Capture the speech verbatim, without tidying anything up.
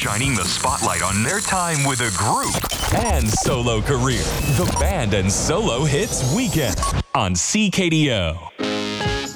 shining the spotlight on their time with a group and solo career. The Band and Solo Hits Weekend on C K D O.